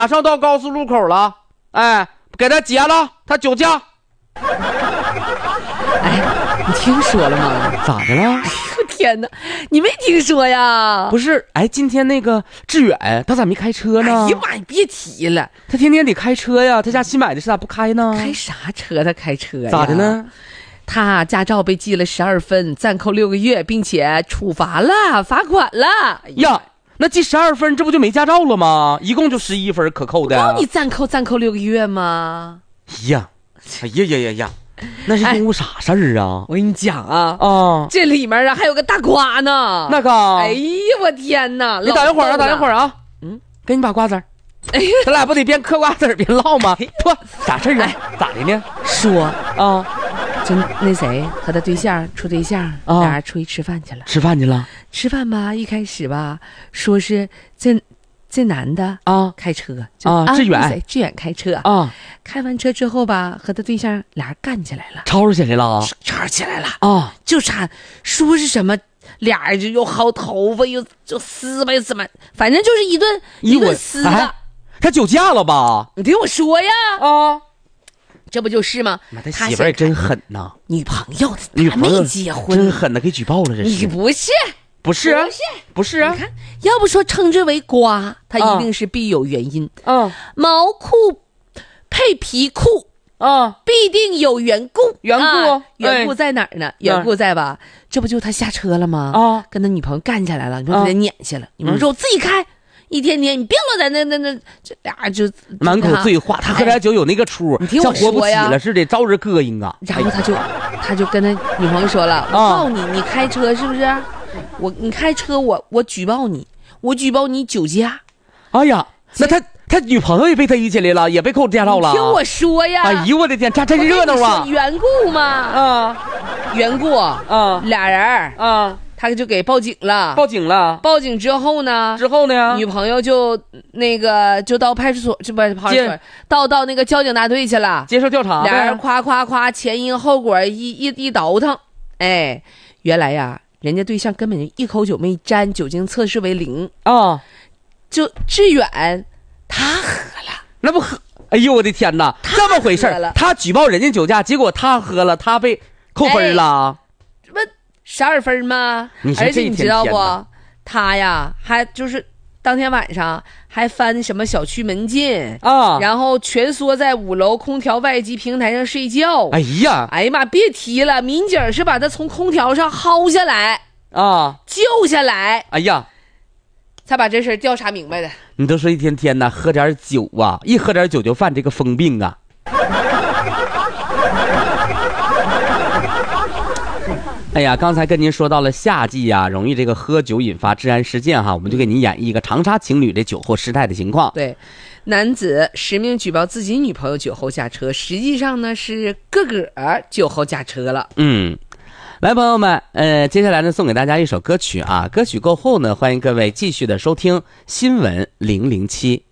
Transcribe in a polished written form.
马上到高速路口了，哎，给他截了，他酒驾。 哎，你听说了吗？ 咋的了？ 天哪，你没听说呀？ 不是，哎，今天那个志远他咋没开车呢？ 哎呀妈，你别提了， 他天天得开车呀，他家新买的是咋不开呢？ 开啥车？他开车呀？ 咋的呢？ 他驾照被记了12分，暂扣6个月，并且处罚了，罚款了。 呀，那记12分，这不就没驾照了吗？一共就11分可扣的。 告你暂扣6个月吗？ 呀，哎呀呀呀呀！那是因为啥事儿啊？ 我跟你讲啊， 这里面啊还有个大瓜呢。 那个， 哎呀我天哪！ 你等一会儿啊，等一会儿啊，给你把瓜子儿。哎呀，咱俩不得边嗑瓜子儿边唠吗？不，啥事儿啊？咋的呢？ 说啊，就那谁和他对象处对象，俩人出去吃饭去了。 吃饭去了？ 吃饭吧，一开始吧，说是这男的开车志远开车开完车之后吧，和他对象俩人干起来了， 吵起来了就差说是什么，俩人就又薅头发又就撕吧又怎么，反正就是一顿撕的。 他酒驾了吧？ 你听我说呀这不就是吗？ 他媳妇儿也真狠呐， 女朋友没结婚， 真狠的，给举报了。这是你不是啊？ 你看，要不说称之为瓜，它一定是必有原因。毛裤配皮裤必定有缘故。缘故在哪儿呢？缘故在吧，这不就他下车了吗？跟他女朋友干起来了，女朋友给他撵下了。女朋友说：“我自己开。”一天天，你别老在那，这俩就满口醉话。他喝点酒有那个出， 你听我说呀， 像活不起了似的，招人膈应啊。 然后他就跟他女朋友说了：“我告你，你开车是不是？你开车，我举报你，我举报你酒驾。” 哎呀，那他女朋友也被逮起来了，也被扣驾照了。 听我说呀！ 哎呦我的天，这真热闹啊！ 缘故嘛，缘故俩人他就给报警了。报警之后呢？女朋友就到派出所，到那个交警大队去了， 接受调查。 俩人夸前因后果一倒腾。哎，原来呀，人家对象根本就一口酒没沾，酒精测试为0就志远他喝了， 那不喝？哎呦我的天哪，这么回事儿？他举报人家酒驾，结果他喝了，他被扣分了。 这不12分吗？而且你知道不？他呀，还就是当天晚上还翻什么小区门禁然后蜷缩在5楼空调外机平台上睡觉。哎呀妈，别提了，民警是把他从空调上薅下来救下来。哎呀，才把这事调查明白的。 你都说一天天的喝点酒啊，一喝点酒就犯这个疯病啊。哎呀，刚才跟您说到了夏季啊，容易这个喝酒引发治安事件哈，我们就给您演绎一个长沙情侣的酒后失态的情况。 对，男子实名举报自己女朋友酒后驾车，实际上呢是个酒后驾车了。 来朋友们，接下来呢送给大家一首歌曲啊，歌曲过后呢，欢迎各位继续的收听新闻007。